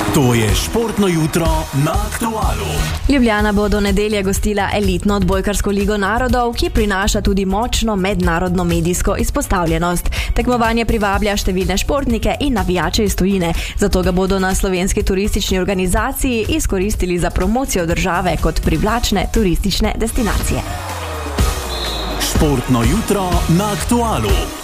To je športno jutro na Aktualu. Ljubljana bo do nedelje gostila elitno odbojkarsko ligo narodov, ki prinaša tudi močno mednarodno medijsko izpostavljenost. Tekmovanje privablja številne športnike in navijače iz tujine, zato ga bodo na slovenski turistični organizaciji izkoristili za promocijo države kot privlačne turistične destinacije. Športno jutro na Aktualu.